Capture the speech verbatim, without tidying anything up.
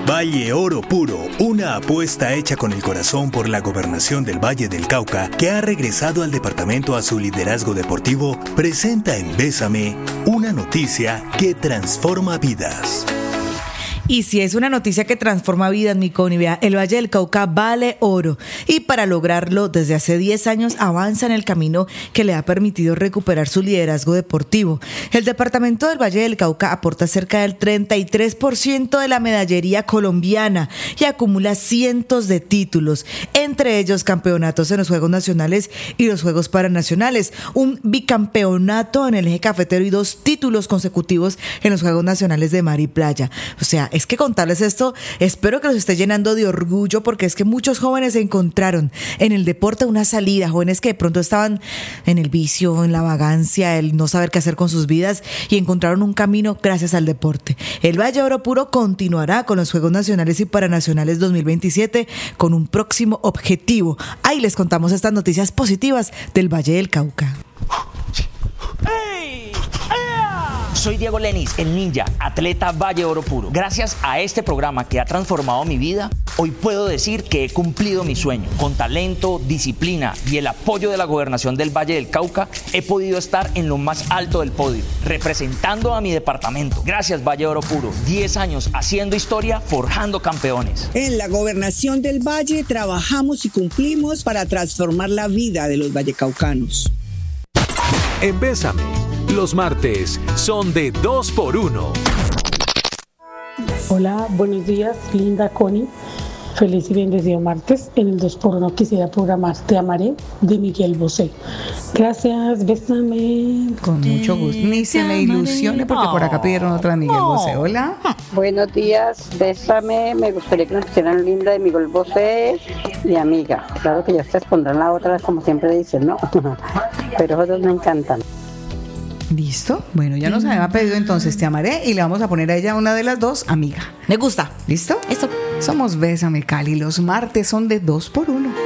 Valle Oro Puro, una apuesta hecha con el corazón por la gobernación del Valle del Cauca, que ha regresado al departamento a su liderazgo deportivo, presenta en Bésame una noticia que transforma vidas. Y si es una noticia que transforma vidas, mi Connie, vea, el Valle del Cauca vale oro. Y para lograrlo, desde hace diez años avanza en el camino que le ha permitido recuperar su liderazgo deportivo. El departamento del Valle del Cauca aporta cerca del treinta y tres por ciento de la medallería colombiana y acumula cientos de títulos, entre ellos campeonatos en los Juegos Nacionales y los Juegos Paranacionales, un bicampeonato en el eje cafetero y dos títulos consecutivos en los Juegos Nacionales de Mar y Playa. O sea, es que contarles esto, espero que los esté llenando de orgullo, porque es que muchos jóvenes encontraron en el deporte una salida, jóvenes que de pronto estaban en el vicio, en la vagancia, el no saber qué hacer con sus vidas, y encontraron un camino gracias al deporte. El Valle Oro Puro continuará con los Juegos Nacionales y Paranacionales dos mil veintisiete con un próximo objetivo. Ahí les contamos estas noticias positivas del Valle del Cauca. ¡Hey! Soy Diego Lenis, el ninja, atleta Valle Oro Puro. Gracias a este programa que ha transformado mi vida, hoy puedo decir que he cumplido mi sueño. Con talento, disciplina y el apoyo de la gobernación del Valle del Cauca, he podido estar en lo más alto del podio, representando a mi departamento. Gracias, Valle Oro Puro. diez años haciendo historia, forjando campeones. En la gobernación del Valle trabajamos y cumplimos para transformar la vida de los vallecaucanos. En Bésame, los martes son de dos por uno. Hola, buenos días, linda Connie. Feliz y bendecido martes. En el dos por uno quisiera programar Te Amaré de Miguel Bosé. Gracias, bésame. Con mucho gusto. Ni se me ilusione porque por acá pidieron otra de Miguel Bosé. Hola. Buenos días, bésame. Me gustaría que nos pusieran linda de Miguel Bosé y amiga. Claro que ya ustedes pondrán la otra, como siempre dicen, ¿no? Pero esos dos me encantan. ¿Listo? Bueno, ya nos había pedido entonces Te Amaré y le vamos a poner a ella una de las dos, amiga. Me gusta. ¿Listo? Esto. Somos Bésame Cali. Los martes son de dos por uno.